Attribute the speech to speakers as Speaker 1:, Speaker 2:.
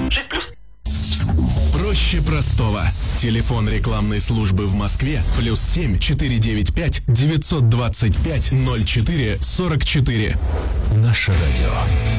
Speaker 1: 6+.
Speaker 2: Проще простого. Телефон рекламной службы в Москве +7 495 925 04 44. Наше радио.